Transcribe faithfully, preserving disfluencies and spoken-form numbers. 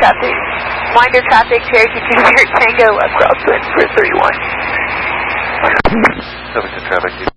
copy. Winder traffic, Cherokee Junior Tango, left crosswind for three one. Seven to traffic.